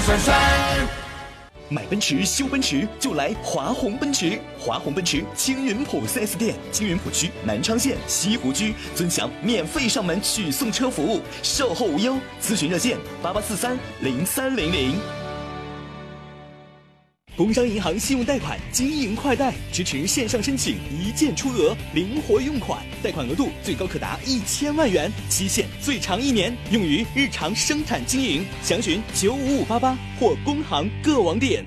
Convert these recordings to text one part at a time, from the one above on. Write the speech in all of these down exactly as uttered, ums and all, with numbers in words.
帅帅。 买奔驰修奔驰就来华宏奔驰，华宏奔驰青云浦 四 S 店，青云浦区南昌县西湖区尊享免费上门取送车服务，售后无忧，咨询热线八八四三零三零零。工商银行信用贷款经营快贷支持线上申请，一键出额，灵活用款，贷款额度最高可达一千万元，期限最长一年，用于日常生产经营。详询九五五八八或工行各网点。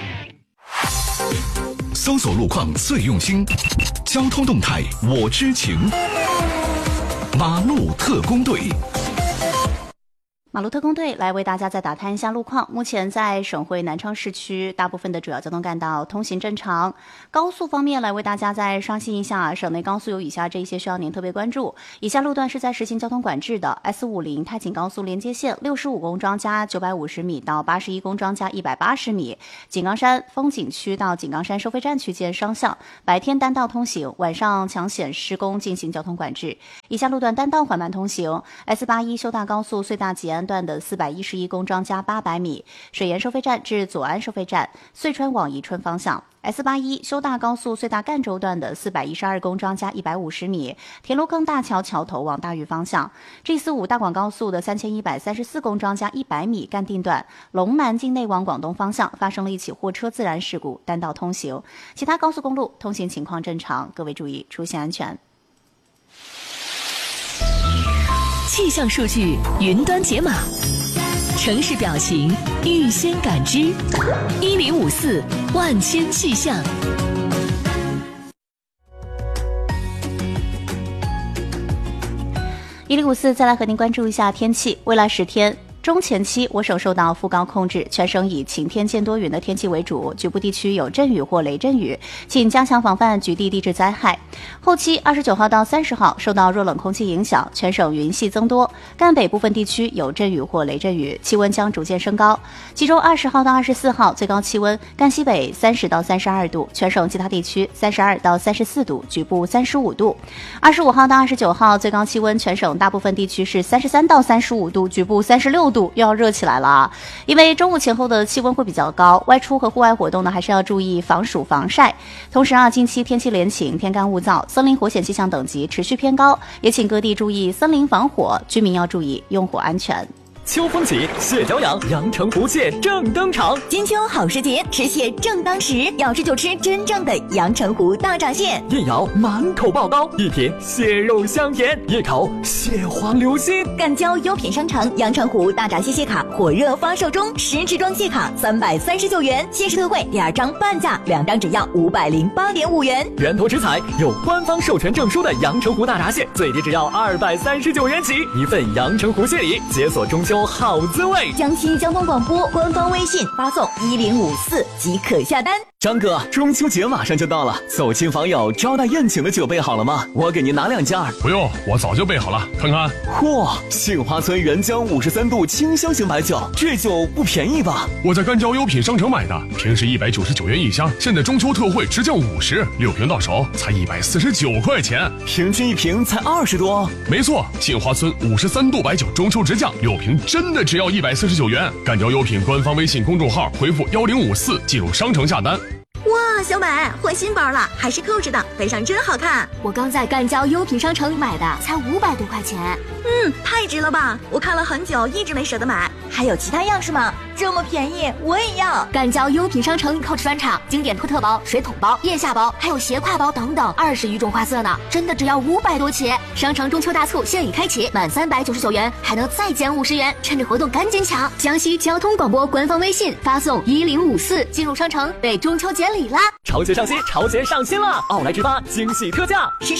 搜索路况最用心，交通动态我知情。马路特工队。 马路特工队来为大家再打探一下路况。目前在省会南昌市区，大部分的主要交通干道通行正常。高速方面，来为大家再刷新一下，省内高速有以下这一些需要您特别关注。以下路段是在实行交通管制的 ：S 五零 太景高速连接线六十五公桩加九百五十米到八十一公桩加一百八十米，井冈山风景区到井冈山收费站区间双向，白天单道通行，晚上抢险施工进行交通管制。以下路段单道缓慢通行 ：S 八一 修大高速隧大吉安段的四百一十一公桩加八百米，水源收费站至左安收费站，遂川往宜春方向。S 八一 修大高速隧大赣州段的四百一十二公桩加一百五十米，田螺坑大桥桥头往大峪方向。G 四五 大广高速的三千一百三十四公桩加一百米干定段，龙南境内往广东方向发生了一起货车自燃事故，单道通行。其他高速公路通行情况正常，各位注意出行安全。 气象数据云端解码，城市表情预先感知，一零五四万千气象。 一零五四再来和您关注一下天气，未来十天。中前期，我省受到副高控制，全省以晴天见多云的天气为主，局部地区有阵雨或雷阵雨，请加强防范局地地质灾害。后期二十九号到三十号，受到弱冷空气影响，全省云系增多，赣北部分地区有阵雨或雷阵雨，气温将逐渐升高。其中二十号到二十四号，最高气温赣西北三十到三十二度，全省其他地区三十二到三十四度，局部三十五度。二十五号到二十九号，最高气温全省大部分地区是三十三到三十五度，局部三十六度，又要热起来了啊！因为中午前后的气温会比较高，外出和户外活动呢还是要注意防暑防晒。同时啊，近期天气连晴，天干物燥，森林火险气象等级持续偏高，也请各地注意森林防火，居民要注意用火安全。 秋风起，蟹脚痒，阳澄湖蟹正登场。 金秋好时节，吃蟹正当时，要吃就吃真正的阳澄湖大闸蟹。 一咬满口爆膏，一品蟹肉香甜，一口蟹黄流心。 赣交优品商城阳澄湖大闸蟹蟹卡火热发售中，十支装蟹卡三百三十九元，限时特惠，第二张半价，两张只要五百零八点五元。 源头食材有官方授权证书的阳澄湖大闸蟹，最低只要二百三十九元起，一份阳澄湖蟹礼，解锁中秋好滋味。 江西交通广播官方微信发送一零五四即可下单。 张哥，中秋节马上就到了，走亲访友招待宴请的酒备好了吗？我给您拿两件儿。 不用，我早就备好了，看看。 嚯，杏花村原浆五十三度清香型白酒，这酒不便宜吧？ 我在赣交优品商城买的，平时一百九十九元一箱，现在中秋特惠直降五十，六瓶到手才一百四十九块钱， 平均一瓶才二十多。 没错，杏花村五十三度白酒中秋直降，六瓶真的只要一百四十九元。赣交优品官方微信公众号回复幺零五四进入商城下单。 哇，小美换新包了，还是扣着的，背上真好看。 我刚在赣交优品商城买的，才五百多块钱。 嗯，太值了吧！我看了很久，一直没舍得买。还有其他样式吗？这么便宜，我也要。 赣交优品商城扣着专场，经典托特包、水桶包、腋下包，还有斜挎包等等，二十余种花色呢，真的只要五百多起。商城中秋大促现已开启，满三百九十九元还能再减五十元，趁着活动赶紧抢！江西交通广播官方微信发送一零五四进入商城，备中秋节礼啦！ 潮节上新，潮节上新了！奥莱直发惊喜特价。